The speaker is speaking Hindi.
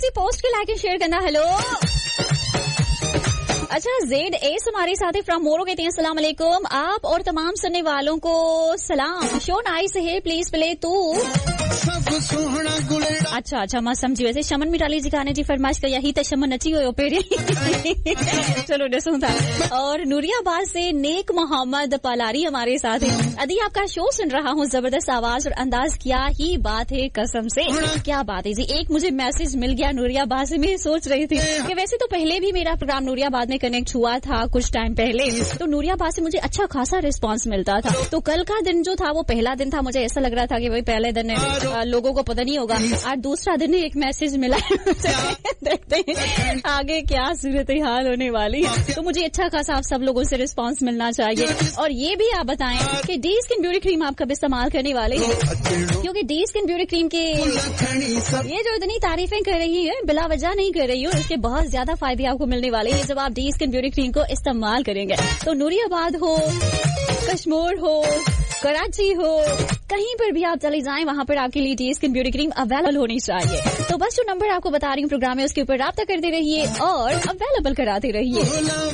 की पोस्ट के लाइक शेयर करना। हेलो अच्छा, जेड एस हमारे साथ ही फ्रॉम मोरो कहते हैं अस्सलाम वालेकुम, आप और तमाम सुनने वालों को सलाम। शो नाइस है, प्लीज प्ले तू। अच्छा मैं समझी। वैसे शमन मिटाली जी गाने जी फरमाइश कर यही तो शमन नची हो पेरी। चलो डसू था। और नूरियाबाद से नेक मोहम्मद पलारी हमारे साथ है। अभी आपका शो सुन रहा हूँ, जबरदस्त आवाज और अंदाज, क्या ही बात है, कसम से क्या बात है जी। एक मुझे मैसेज मिल गया नूरियाबाद से। मैं सोच रही थी कि वैसे तो पहले भी मेरा प्रोग्राम नूरियाबाद में कनेक्ट हुआ था कुछ टाइम पहले, तो नूरियाबाद से मुझे अच्छा खासा रिस्पांस मिलता था। तो कल का दिन जो था वो पहला दिन था, मुझे ऐसा लग रहा था कि भाई पहले दिन लोगों को पता नहीं होगा, और दूसरा दिन एक मैसेज मिला। देखते हैं आगे क्या सूरत हाल होने वाली है। तो मुझे अच्छा खासा आप सब लोगों से रिस्पांस मिलना चाहिए। और ये भी आप बताएं कि डी स्किन ब्यूटी क्रीम आप कब इस्तेमाल करने वाले हैं, क्योंकि डी स्किन ब्यूटी क्रीम के ये जो इतनी तारीफें कर रही है बिला वजह नहीं कर रही हूँ, इसके बहुत ज्यादा फायदे आपको मिलने वाले हैं जब आप डी स्किन ब्यूटी क्रीम को इस्तेमाल करेंगे। तो नूरियाबाद हो, कश्मीर हो, कराची हो, कहीं पर भी आप चले जाएं, वहां पर आपके लिए D skin beauty cream available होनी चाहिए। तो बस जो नंबर आपको बता रही हूँ प्रोग्राम में, उसके ऊपर राब्ता करते रहिए और अवेलेबल कराते रहिए।